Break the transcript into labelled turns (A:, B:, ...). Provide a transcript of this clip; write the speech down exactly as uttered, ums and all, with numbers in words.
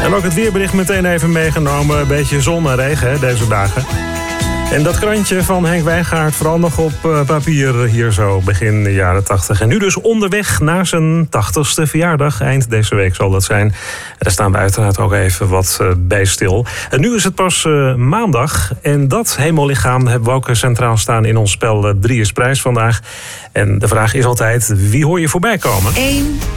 A: En ook het weerbericht meteen even meegenomen. Een beetje zon en regen hè, deze dagen. En dat krantje van Henk Wijngaard vooral nog op uh, papier hier zo begin de jaren tachtig. En nu dus onderweg naar zijn tachtigste verjaardag. Eind deze week zal dat zijn. En daar staan we uiteraard ook even wat uh, bij stil. En nu is het pas uh, maandag. En dat hemellichaam hebben we ook centraal staan in ons spel uh, Drie is Prijs vandaag. En de vraag is altijd, wie hoor je voorbij komen?
B: één,